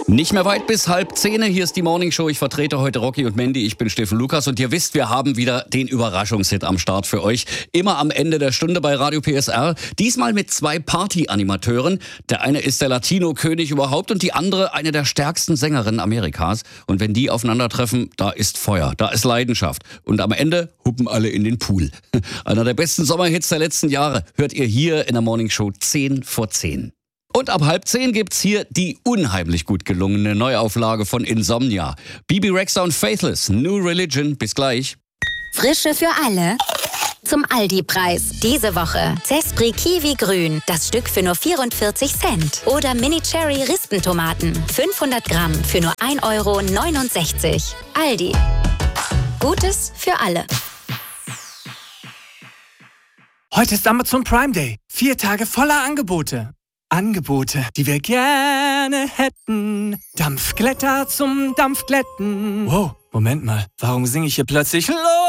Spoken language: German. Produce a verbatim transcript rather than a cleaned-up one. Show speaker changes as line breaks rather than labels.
Nicht mehr weit bis halb zehn. Hier ist die Morning Show. Ich vertrete heute Rocky und Mandy. Ich bin Steffen Lukas und ihr wisst, wir haben wieder den Überraschungshit am Start für euch. Immer am Ende der Stunde bei Radio P S R. Diesmal mit zwei Party-Animateuren. Der eine ist der Latino-König überhaupt und die andere eine der stärksten Sängerinnen Amerikas. Und wenn die aufeinandertreffen, da ist Feuer, da ist Leidenschaft. Und am Ende hupen alle in den Pool. Einer der besten Sommerhits der letzten Jahre hört ihr hier in der Morning Show zehn vor zehn. Und ab halb zehn gibt's hier die unheimlich gut gelungene Neuauflage von Insomnia. Bibi Rexha und Faithless, New Religion. Bis gleich.
Frische für alle. Zum Aldi-Preis. Diese Woche Zespri Kiwi Grün. Das Stück für nur vierundvierzig Cent. Oder Mini Cherry Rispentomaten. fünfhundert Gramm für nur ein Euro neunundsechzig. Aldi. Gutes für alle.
Heute ist Amazon Prime Day. Vier Tage voller Angebote. Angebote, die wir gerne hätten. Dampfglätter zum Dampfglätten. Wow, Moment mal. Warum singe ich hier plötzlich Lob